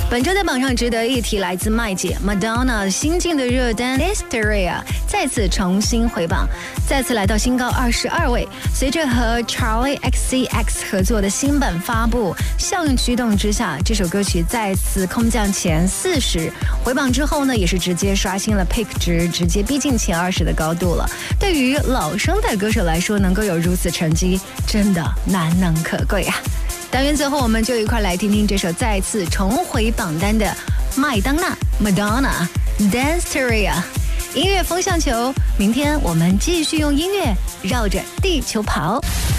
本周在榜上值得一提，来自麦姐 Madonna 新晋的热单 Hysteria 再次重新回榜，再次来到新高22位。随着和 Charlie XCX 合作的新版发布，效应驱动之下，这首歌曲再次空降前40，回榜之后呢，也是直接刷新了 Pick 值，直接逼近前20的高度了。对于老生代歌手来说，能够有如此成绩，真的难能可贵啊！单元最后，我们就一块来听听这首再次重回榜单的麦当娜 Madonna Hysteria 音乐风向球。明天我们继续用音乐绕着地球跑。